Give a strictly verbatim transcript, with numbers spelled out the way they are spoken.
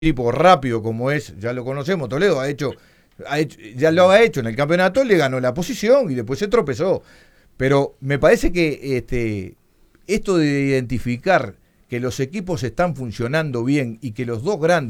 tipo rápido como es, ya lo conocemos, Toledo ha hecho, ha hecho, ya lo ha hecho en el campeonato, le ganó la posición y después se tropezó. Pero me parece que este, esto de identificar que los equipos están funcionando bien y que los dos grandes